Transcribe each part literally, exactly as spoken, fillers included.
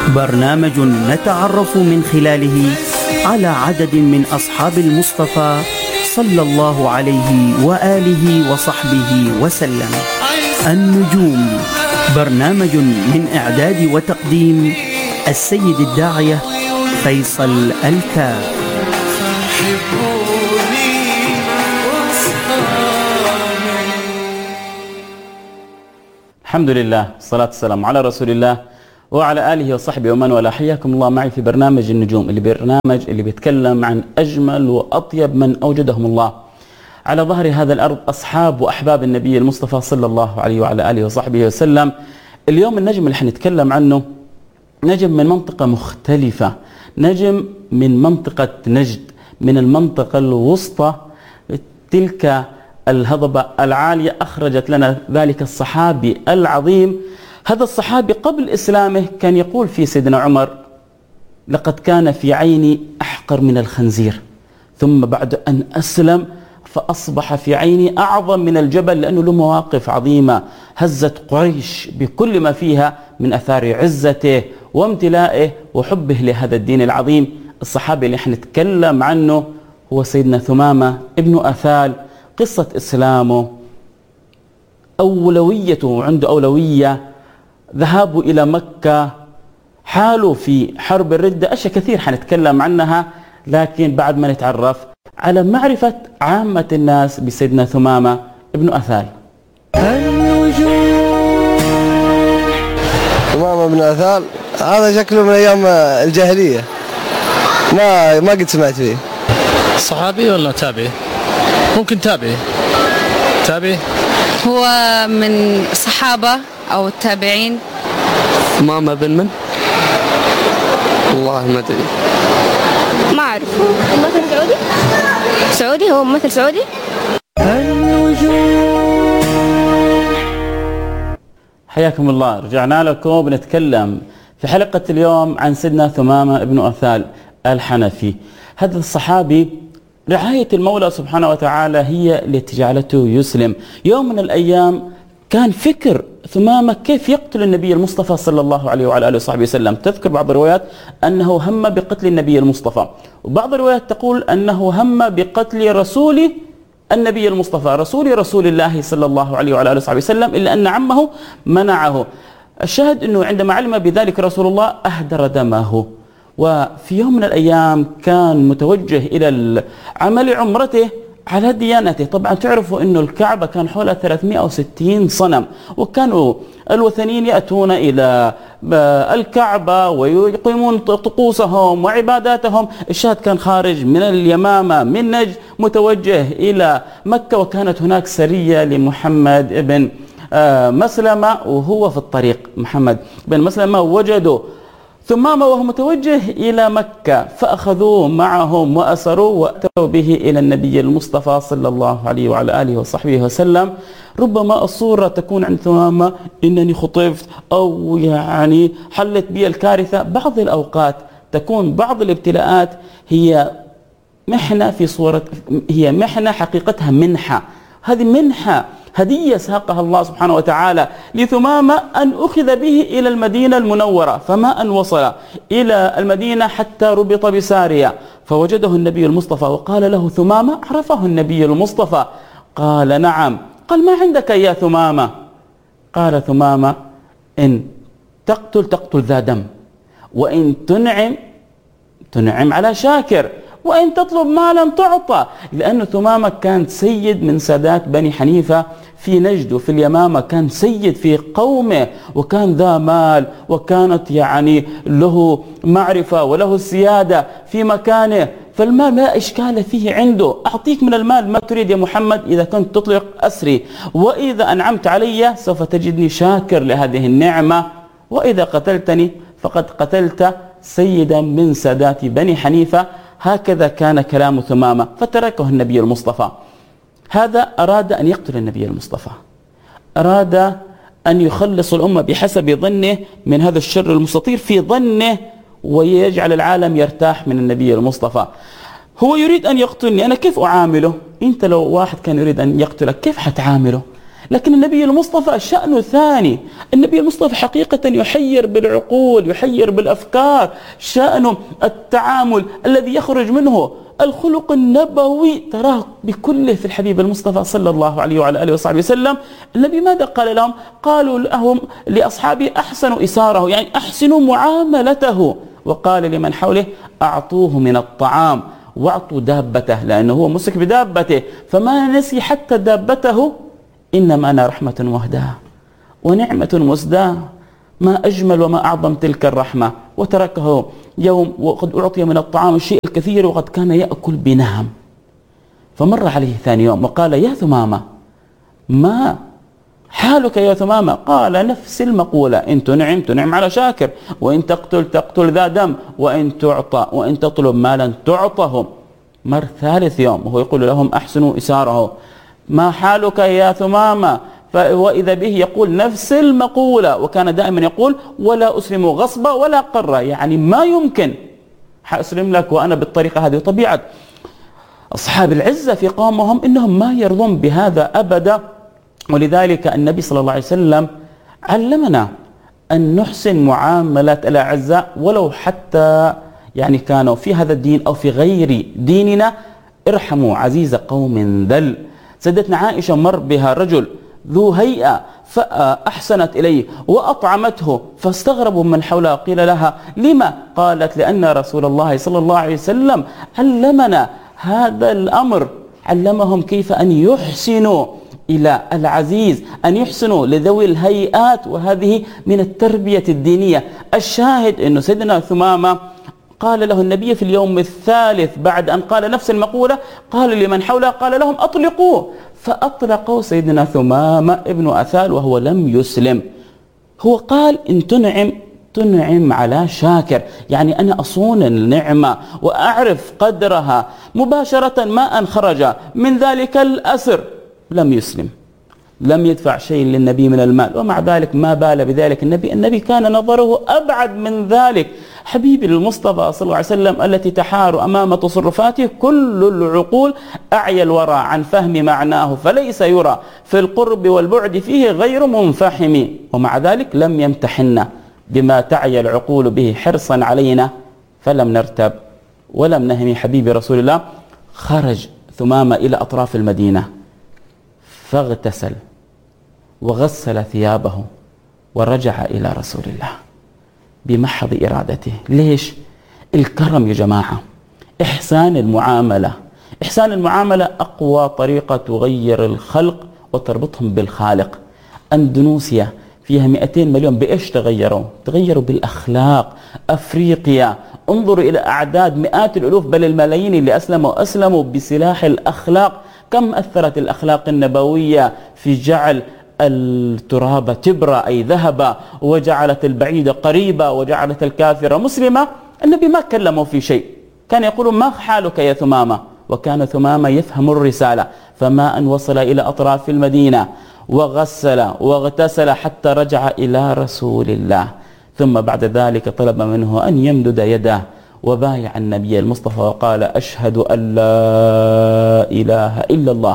برنامج نتعرف من خلاله على عدد من أصحاب المصطفى صلى الله عليه وآله وصحبه وسلم. النجوم، برنامج من إعداد وتقديم السيد الداعية فيصل الكاف. الحمد لله، الصلاة والسلام على رسول الله وعلى آله وصحبه ومن والاه. حياكم الله معي في برنامج النجوم، اللي برنامج اللي بيتكلم عن أجمل وأطيب من أوجدهم الله على ظهر هذا الأرض، أصحاب وأحباب النبي المصطفى صلى الله عليه وعلى آله وصحبه وسلم. اليوم النجم اللي حنتكلم عنه نجم من منطقة مختلفة، نجم من منطقة نجد، من المنطقة الوسطى، تلك الهضبة العالية أخرجت لنا ذلك الصحابي العظيم. هذا الصحابي قبل إسلامه كان يقول في سيدنا عمر: لقد كان في عيني أحقر من الخنزير، ثم بعد أن أسلم فأصبح في عيني أعظم من الجبل، لأنه له مواقف عظيمة هزت قريش بكل ما فيها من أثار عزته وامتلائه وحبه لهذا الدين العظيم. الصحابي اللي حنتكلم عنه هو سيدنا ثمامة ابن أثال. قصة إسلامه، أولويته، عنده أولوية، ذهابه إلى مكة، حاله في حرب الردة، أشياء كثير حنتكلم عنها. لكن بعد ما نتعرف على معرفة عامة الناس بسيدنا ثمامة ابن أثال. ثمامة ابن أثال هذا شكله من أيام الجاهلية، ما ما قد سمعت فيه. صحابي ولا تابعي؟ ممكن تابعي. تابعي هو من صحابة أو التابعين. ثمامة بن من؟ والله ما أدري، ما أعرف. ممثل سعودي؟ سعودي، هو ممثل سعودي؟ حياكم الله، رجعنا لكم بنتكلم في حلقة اليوم عن سيدنا ثمامة ابن أثال الحنفي. هذا الصحابي رعاية المولى سبحانه وتعالى هي التي جعلته يسلم. يوم من الأيام كان فكر ثمامة كيف يقتل النبي المصطفى صلى الله عليه وعلى آله وصحبه وسلم. تذكر بعض الروايات أنه هم بقتل النبي المصطفى، وبعض الروايات تقول أنه هم بقتل رسول النبي المصطفى، رسول رسول الله صلى الله عليه وعلى آله وصحبه وسلم، إلا أن عمه منعه. الشاهد أنه عندما علم بذلك رسول الله أهدر دمه. وفي يوم من الأيام كان متوجه إلى عمل عمرته على ديانته. طبعا تعرفوا أنه الكعبة كان حولها ثلاثمئة وستين صنم، وكانوا الوثنيين يأتون إلى الكعبة ويقيمون طقوسهم وعباداتهم. الشاهد كان خارج من اليمامة من نجد متوجه إلى مكة، وكانت هناك سرية لمحمد بن مسلمة وهو في الطريق. محمد بن مسلمة وجدوا ثمامة وهو متوجه إلى مكة، فأخذوه معهم وأسروه وأتوا به إلى النبي المصطفى صلى الله عليه وعلى آله وصحبه وسلم. ربما الصورة تكون عند ثمامة إنني خطفت أو يعني حلت بي الكارثة. بعض الأوقات تكون بعض الابتلاءات هي محنة في صورة، هي محنة حقيقتها منحة. هذه منحة، هدية ساقها الله سبحانه وتعالى لثمامة أن أخذ به إلى المدينة المنورة. فما أن وصل إلى المدينة حتى ربط بسارية، فوجده النبي المصطفى وقال له: ثمامة؟ عرفه النبي المصطفى، قال: نعم. قال: ما عندك يا ثمامة؟ قال ثمامة: إن تقتل تقتل ذا دم، وإن تنعم تنعم على شاكر، وإن تطلب مالا تعطى. لأن ثمامة كان سيد من سادات بني حنيفة في نجد وفي اليمامة، كان سيد في قومه، وكان ذا مال، وكانت يعني له معرفة وله السيادة في مكانه، فالمال لا إشكال فيه عنده. أعطيك من المال ما تريد يا محمد إذا كنت تطلق أسري، وإذا أنعمت علي سوف تجدني شاكر لهذه النعمة، وإذا قتلتني فقد قتلت سيدا من سادات بني حنيفة. هكذا كان كلام ثمامة، فتركه النبي المصطفى. هذا أراد أن يقتل النبي المصطفى، أراد أن يخلص الأمة بحسب ظنه من هذا الشر المستطير في ظنه، ويجعل العالم يرتاح من النبي المصطفى. هو يريد أن يقتلني، أنا كيف أعامله؟ أنت لو واحد كان يريد أن يقتلك كيف حتعامله؟ لكن النبي المصطفى شأنه ثاني. النبي المصطفى حقيقة يحير بالعقول، يحير بالأفكار، شأنه التعامل الذي يخرج منه الخلق النبوي تراه بكله في الحبيب المصطفى صلى الله عليه وعلى آله وصحبه وسلم. النبي ماذا قال لهم؟ قالوا لهم لأصحابه أحسنوا إساره، يعني أحسنوا معاملته، وقال لمن حوله أعطوه من الطعام واعطوا دابته، لأنه هو مسك بدابته فما نسي حتى دابته. إنما أنا رحمة مهداة ونعمة مسداة، ما أجمل وما أعظم تلك الرحمة. وتركه يوم وقد أعطي من الطعام الشيء الكثير وقد كان يأكل بنهم. فمر عليه ثاني يوم وقال يا ثمامة ما حالك يا ثمامة؟ قال نفس المقولة، إن تنعم تنعم على شاكر، وإن تقتل تقتل ذا دم، وإن تعطى وإن تطلب مالا تعطه. مر ثالث يوم وهو يقول لهم أحسنوا إساره، ما حالك يا ثمامة؟ وإذا به يقول نفس المقولة، وكان دائما يقول ولا أسلم غصبا ولا قرة، يعني ما يمكن حأسلم لك وأنا بالطريقة هذه. طبيعة أصحاب العزة في قومهم إنهم ما يرضون بهذا أبدا. ولذلك النبي صلى الله عليه وسلم علمنا أن نحسن معاملة الأعزاء ولو حتى يعني كانوا في هذا الدين أو في غير ديننا. ارحموا عزيز قوم ذل. سيدتنا عائشة مر بها رجل ذو هيئة فأحسنت إليه وأطعمته، فاستغربوا من حولها. قيل لها لما؟ قالت لأن رسول الله صلى الله عليه وسلم علمنا هذا الأمر، علمهم كيف أن يحسنوا إلى العزيز، أن يحسنوا لذوي الهيئات، وهذه من التربية الدينية. الشاهد أنه سيدنا ثمامة قال له النبي في اليوم الثالث بعد أن قال نفس المقولة، قال لمن حوله قال لهم أطلقوه، فأطلقوا سيدنا ثمامة ابن أثال وهو لم يسلم. هو قال إن تنعم تنعم على شاكر، يعني أنا أصون النعمة وأعرف قدرها. مباشرة ما أن خرج من ذلك الأسر لم يسلم، لم يدفع شيء للنبي من المال، ومع ذلك ما بال بذلك النبي. النبي كان نظره أبعد من ذلك. حبيب المصطفى صلى الله عليه وسلم التي تحار أمام تصرفاته كل العقول، أعيا الورى عن فهم معناه، فليس يرى في القرب والبعد فيه غير منفحم. ومع ذلك لم يمتحنا بما تعي العقول به حرصا علينا، فلم نرتب ولم نهم حبيب رسول الله. خرج ثمامة إلى أطراف المدينة فاغتسل وغسل ثيابه ورجع إلى رسول الله بمحض إرادته. ليش؟ الكرم يا جماعة، إحسان المعاملة. إحسان المعاملة أقوى طريقة تغير الخلق وتربطهم بالخالق. أندونيسيا فيها مئتين مليون، بإيش تغيروا؟ تغيروا بالأخلاق. أفريقيا انظروا إلى أعداد مئات الألوف بل الملايين اللي أسلموا أسلموا بسلاح الأخلاق. كم أثرت الأخلاق النبوية في جعل التراب تبرة أي ذهبا، وجعلت البعيدة قريبة، وجعلت الكافرة مسلمة. النبي ما كلمه في شيء، كان يقول ما حالك يا ثمامة، وكان ثمامة يفهم الرسالة. فما أن وصل إلى أطراف المدينة وغسل واغتسل حتى رجع إلى رسول الله، ثم بعد ذلك طلب منه أن يمدد يده وبايع النبي المصطفى وقال أشهد أن لا إله إلا الله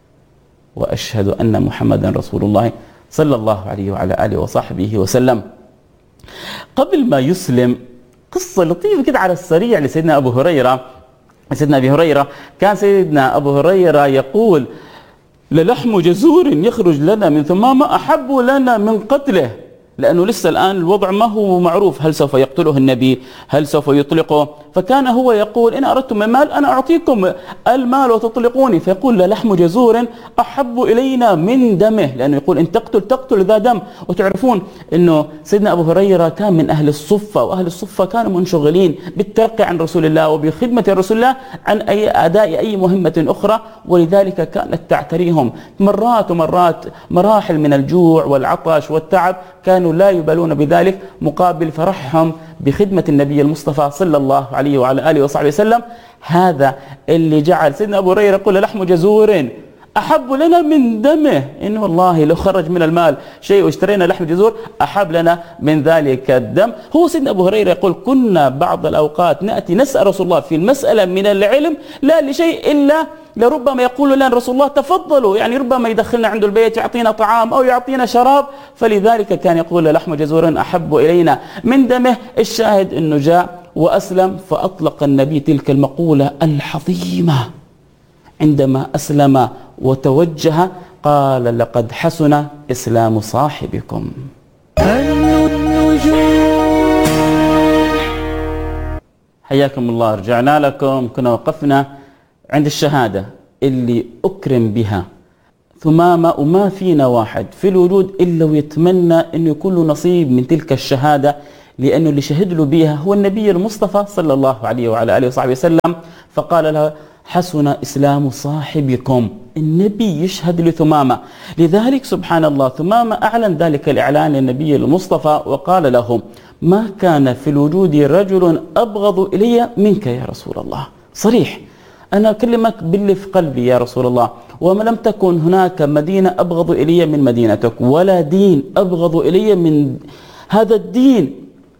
وأشهد أن محمدا رسول الله صلى الله عليه وعلى آله وصحبه وسلم. قبل ما يسلم قصة لطيفة كده على السريع لسيدنا أبو هريرة. سيدنا أبي هريرة كان سيدنا أبو هريرة يقول للحم جزور يخرج لنا من ثمامة أحب لنا من قتله، لأنه لسه الآن الوضع ما هو معروف، هل سوف يقتله النبي، هل سوف يطلقه. فكان هو يقول إن أردتم المال أنا أعطيكم المال وتطلقوني، فيقول للحم جزور أحب إلينا من دمه، لأنه يقول إن تقتل تقتل ذا دم. وتعرفون أنه سيدنا أبو هريرة كان من أهل الصفة، وأهل الصفة كانوا منشغلين بالترقي عن رسول الله وبخدمة رسول الله عن أي أداء أي مهمة أخرى، ولذلك كانت تعتريهم مرات ومرات مراحل من الجوع والعطش والتعب، كانوا لا يبالون بذلك مقابل فرحهم بخدمة النبي المصطفى صلى الله عليه وعلى آله وصحبه وسلم. هذا اللي جعل سيدنا أبو هريرة يقول لحم جزور أحب لنا من دمه، إنه والله لو خرج من المال شيء واشترينا لحم جزور أحب لنا من ذلك الدم. هو سيدنا أبو هريرة يقول كنا بعض الأوقات نأتي نسأل رسول الله في المسألة من العلم لا لشيء إلا لربما يقول لنا رسول الله تفضلوا، يعني ربما يدخلنا عنده البيت يعطينا طعام أو يعطينا شراب، فلذلك كان يقول لحم جزور أحب إلينا من دمه. الشاهد أنه جاء وأسلم، فأطلق النبي تلك المقولة الحظيمة عندما أسلم وتوجه، قال لقد حسن إسلام صاحبكم. حياكم الله، رجعنا لكم. كنا وقفنا عند الشهادة اللي أكرم بها ثمامة، وما فينا واحد في الوجود إلا ويتمنى أنه يكون له نصيب من تلك الشهادة، لأنه اللي شهد له بها هو النبي المصطفى صلى الله عليه وعلى آله وصحبه وسلم. فقال له حسن إسلام صاحبكم، النبي يشهد لثمامة. لذلك سبحان الله ثمامة أعلن ذلك الإعلان للنبي المصطفى وقال له ما كان في الوجود رجل أبغض إلي منك يا رسول الله. صريح، أنا أكلمك باللي في قلبي يا رسول الله، وما لم تكن هناك مدينة أبغض إلي من مدينتك، ولا دين أبغض إلي من هذا الدين.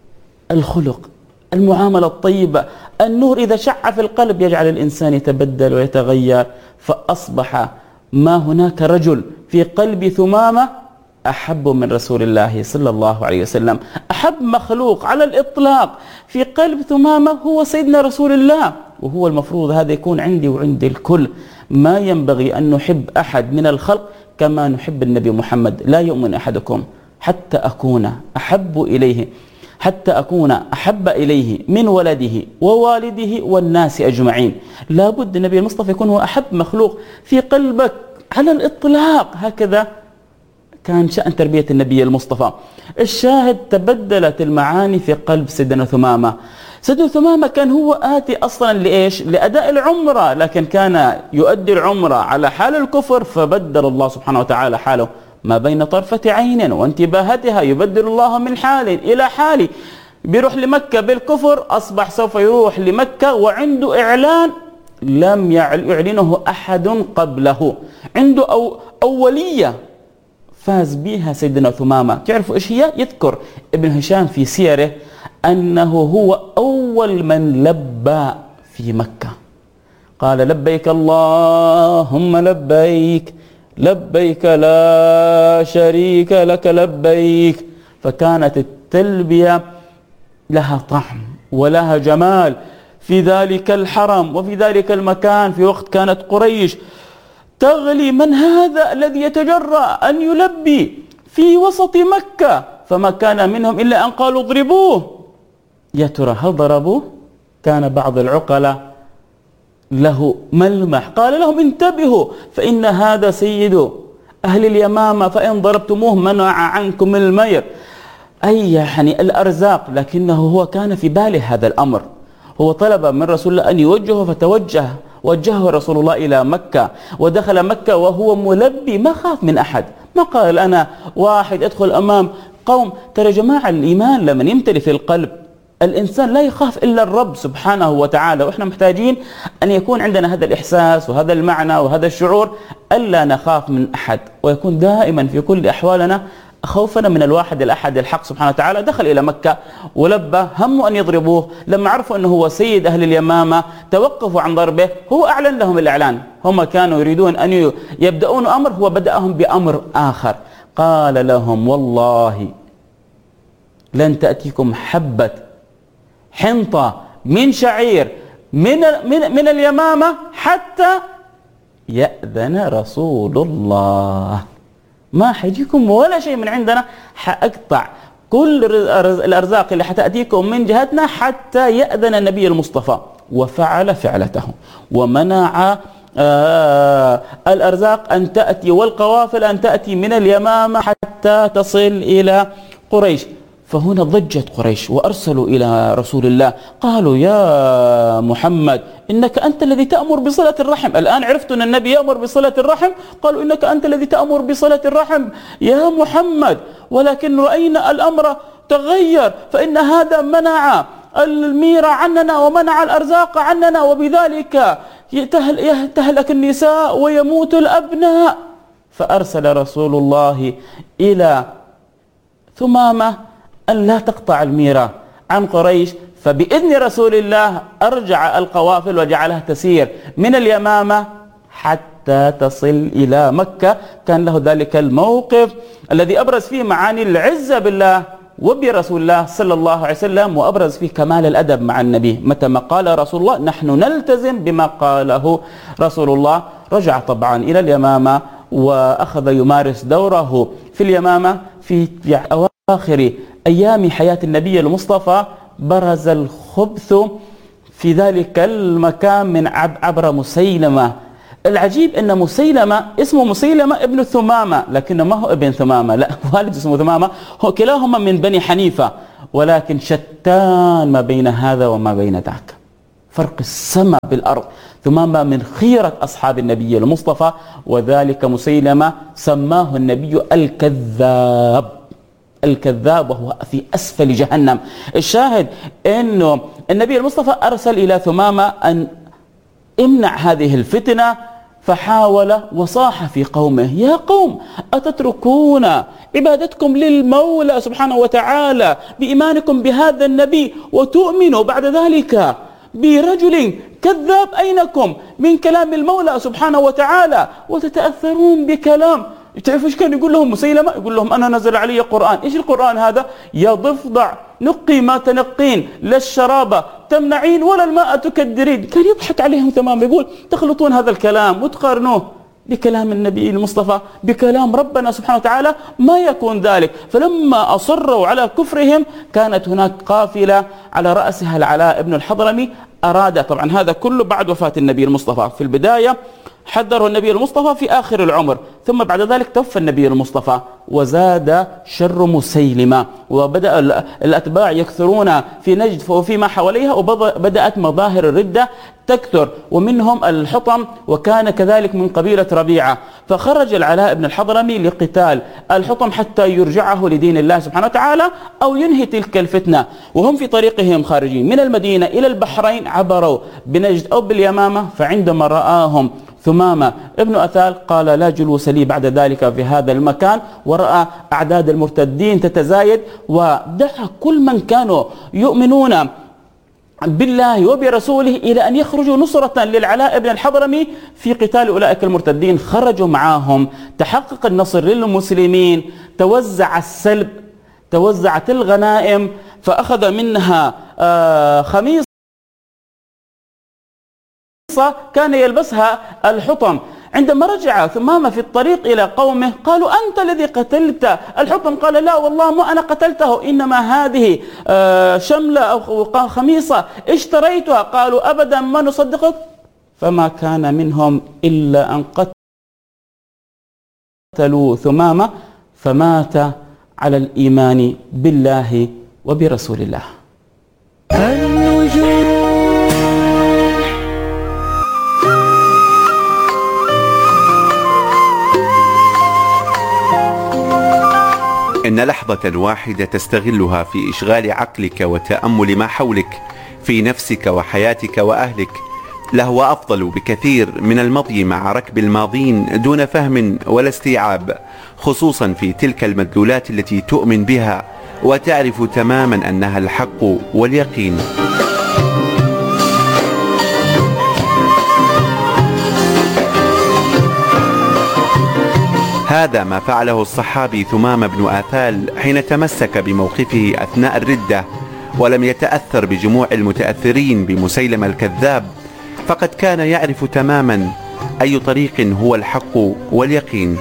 الخلق، المعاملة الطيبة، النور إذا شع في القلب يجعل الإنسان يتبدل ويتغير. فأصبح ما هناك رجل في قلب ثمامة أحب من رسول الله صلى الله عليه وسلم. أحب مخلوق على الإطلاق في قلب ثمامة هو سيدنا رسول الله، وهو المفروض هذا يكون عندي وعند الكل. ما ينبغي أن نحب أحد من الخلق كما نحب النبي محمد. لا يؤمن أحدكم حتى أكون أحب إليه حتى أكون أحب إليه من ولده ووالده والناس أجمعين. لابد النبي المصطفى يكون هو أحب مخلوق في قلبك على الإطلاق. هكذا كان شأن تربية النبي المصطفى. الشاهد تبدلت المعاني في قلب سيدنا ثمامة. سيدنا ثمامة كان هو آتي أصلا لإيش؟ لأداء العمرة، لكن كان يؤدي العمرة على حال الكفر، فبدل الله سبحانه وتعالى حاله ما بين طرفة عين وانتباهتها. يبدل الله من حال إلى حال. بيروح لمكة بالكفر، أصبح سوف يروح لمكة وعنده إعلان لم يعلنه أحد قبله، عنده أو أولية فاز بها سيدنا ثمامة. تعرفوا إيش هي؟ يذكر ابن هشام في سيره أنه هو أول من لبى في مكة، قال لبيك اللهم لبيك لبيك لا شريك لك لبيك. فكانت التلبية لها طعم ولها جمال في ذلك الحرم وفي ذلك المكان. في وقت كانت قريش تغلي من هذا الذي يتجرأ أن يلبي في وسط مكة، فما كان منهم إلا أن قالوا اضربوه. يا ترى هل ضربوه؟ كان بعض العقلاء له ملمح قال لهم انتبهوا فإن هذا سيد أهل اليمامة، فإن ضربتموه منع عنكم المير، أي يعني الأرزاق. لكنه هو كان في باله هذا الأمر، هو طلب من رسول الله أن يوجهه، فتوجه وجهه رسول الله إلى مكة، ودخل مكة وهو ملبي، ما خاف من أحد، ما قال أنا واحد أدخل أمام قوم. ترى جماعة الإيمان لمن يمتلي في القلب الإنسان لا يخاف إلا الرب سبحانه وتعالى. وإحنا محتاجين أن يكون عندنا هذا الإحساس وهذا المعنى وهذا الشعور، ألا نخاف من أحد، ويكون دائما في كل أحوالنا خوفنا من الواحد الأحد الحق سبحانه وتعالى. دخل إلى مكة ولبى، هموا أن يضربوه، لما عرفوا أنه هو سيد أهل اليمامة توقفوا عن ضربه. هو أعلن لهم الإعلان، هم كانوا يريدون أن يبدأون أمر، هو بدأهم بأمر آخر. قال لهم والله لن تأتيكم حبة حنطة من شعير من من من اليمامة حتى يأذن رسول الله. ما حيجيكم ولا شيء من عندنا، حأقطع كل الأرزاق اللي حتأتيكم من جهتنا حتى يأذن النبي المصطفى. وفعل فعلته ومنع آه الأرزاق أن تأتي والقوافل أن تأتي من اليمامة حتى تصل إلى قريش. فهنا ضجت قريش وأرسلوا إلى رسول الله، قالوا يا محمد إنك أنت الذي تأمر بصلة الرحم. الآن عرفتوا أن النبي يأمر بصلة الرحم، قالوا إنك أنت الذي تأمر بصلة الرحم يا محمد، ولكن رأينا الأمر تغير، فإن هذا منع الميرة عننا ومنع الأرزاق عننا، وبذلك يتهلك النساء ويموت الأبناء. فأرسل رسول الله إلى ثمامة أن لا تقطع الميرة عن قريش، فبإذن رسول الله أرجع القوافل وجعلها تسير من اليمامة حتى تصل إلى مكة. كان له ذلك الموقف الذي أبرز فيه معاني العزة بالله وبرسول الله صلى الله عليه وسلم، وأبرز فيه كمال الأدب مع النبي. متى ما قال رسول الله نحن نلتزم بما قاله رسول الله. رجع طبعا إلى اليمامة وأخذ يمارس دوره في اليمامة. في أواخر أيام حياة النبي المصطفى برز الخبث في ذلك المكان من عبر مسيلمة. العجيب أن مسيلمة اسمه مسيلمة ابن ثمامة، لكنه ما هو ابن ثمامة، لا والد اسمه ثمامة، هو كلاهما من بني حنيفة، ولكن شتان ما بين هذا وما بين ذاك، فرق السماء بالأرض. ثمامة من خيرة أصحاب النبي المصطفى، وذلك مسيلمة سماه النبي الكذاب، الكذاب، وهو في أسفل جهنم. الشاهد أنه النبي المصطفى أرسل إلى ثمامة أن امنع هذه الفتنة، فحاول وصاح في قومه: يا قوم أتتركون عبادتكم للمولى سبحانه وتعالى بإيمانكم بهذا النبي وتؤمنوا بعد ذلك برجل كذاب أينكم من كلام المولى سبحانه وتعالى وتتأثرون بكلام. تعرفوا ايش كان يقول لهم مسيلمة؟ يقول لهم: أنا نزل علي قرآن. ايش القرآن هذا؟ يا ضفدع نقي ما تنقين، لا الشراب تمنعين ولا الماء تكدرين. كان يضحك عليهم تمام، يقول: تخلطون هذا الكلام وتقارنوه بكلام النبي المصطفى بكلام ربنا سبحانه وتعالى، ما يكون ذلك. فلما أصروا على كفرهم كانت هناك قافلة على رأسها العلاء بن الحضرمي، أراد طبعا هذا كله بعد وفاة النبي المصطفى. في البداية حذره النبي المصطفى في آخر العمر، ثم بعد ذلك توفى النبي المصطفى وزاد شر مسيلمة، وبدأ الأتباع يكثرون في نجد وفيما حواليها، وبدأت مظاهر الردة تكثر، ومنهم الحطم، وكان كذلك من قبيلة ربيعة. فخرج العلاء بن الحضرمي لقتال الحطم حتى يرجعه لدين الله سبحانه وتعالى أو ينهي تلك الفتنة. وهم في طريقهم خارجين من المدينة إلى البحرين عبروا بنجد أو باليمامة، فعندما رآهم ثمامة ابن أثال قال: لا جلوس لي بعد ذلك في هذا المكان. ورأى أعداد المرتدين تتزايد، ودعا كل من كانوا يؤمنون بالله وبرسوله إلى أن يخرجوا نصرة للعلاء بن الحضرمي في قتال أولئك المرتدين. خرجوا معهم، تحقق النصر للمسلمين، توزع السلب، توزعت الغنائم، فأخذ منها خميص كان يلبسها الحطم. عندما رجع ثمامة في الطريق إلى قومه قالوا: أنت الذي قتلت الحطم؟ قال: لا والله ما أنا قتلته، إنما هذه شملة أو خميصة اشتريتها. قالوا: أبدا ما نصدقك. فما كان منهم إلا أن قتلوا ثمامة، فمات على الإيمان بالله وبرسول الله. إن لحظة واحدة تستغلها في إشغال عقلك وتأمل ما حولك في نفسك وحياتك وأهلك لهو أفضل بكثير من المضي مع ركب الماضين دون فهم ولا استيعاب، خصوصا في تلك المدلولات التي تؤمن بها وتعرف تماما أنها الحق واليقين. هذا ما فعله الصحابي ثمامة بن آثال حين تمسك بموقفه أثناء الردة ولم يتأثر بجموع المتأثرين بمسيلمة الكذاب، فقد كان يعرف تماما أي طريق هو الحق واليقين.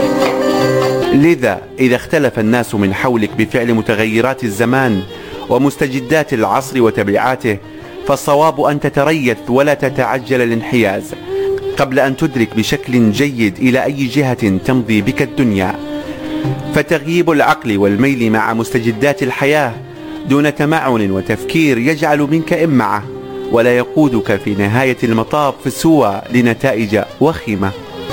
لذا إذا اختلف الناس من حولك بفعل متغيرات الزمان ومستجدات العصر وتبعاته، فالصواب أن تتريث ولا تتعجل الانحياز قبل أن تدرك بشكل جيد إلى أي جهة تمضي بك الدنيا. فتغييب العقل والميل مع مستجدات الحياة دون تمعن وتفكير يجعل منك إمعة، ولا يقودك في نهاية المطاف سوى لنتائج وخيمة.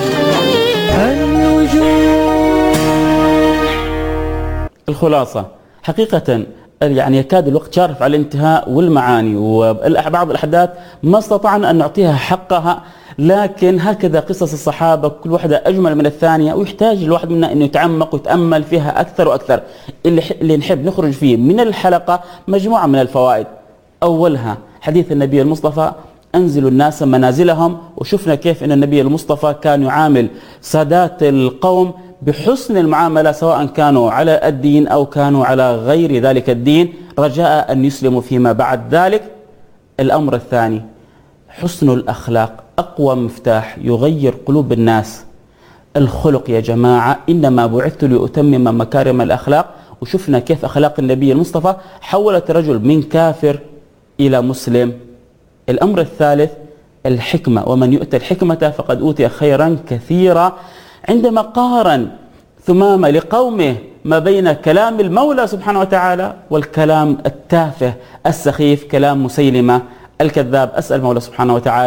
الخلاصة حقيقة يعني يكاد الوقت شارف على الانتهاء، والمعاني وبعض الأحداث ما استطعنا أن نعطيها حقها، لكن هكذا قصص الصحابة كل واحدة أجمل من الثانية، ويحتاج الواحد منا أنه يتعمق ويتأمل فيها أكثر وأكثر. اللي, اللي نحب نخرج فيه من الحلقة مجموعة من الفوائد. أولها حديث النبي المصطفى أنزلوا الناس منازلهم. وشفنا كيف أن النبي المصطفى كان يعامل سادات القوم بحسن المعاملة، سواء كانوا على الدين أو كانوا على غير ذلك الدين، رجاء أن يسلموا فيما بعد ذلك. الأمر الثاني حسن الأخلاق، أقوى مفتاح يغير قلوب الناس. الخلق يا جماعة، إنما بعثت لأتمم مكارم الأخلاق. وشفنا كيف أخلاق النبي المصطفى حولت رجل من كافر إلى مسلم. الأمر الثالث الحكمة، ومن يؤتى الحكمة فقد أوتي خيرا كثيرا. عندما قارن ثمامة لقومه ما بين كلام المولى سبحانه وتعالى والكلام التافه السخيف، كلام مسيلمة الكذاب، أسأل المولى سبحانه وتعالى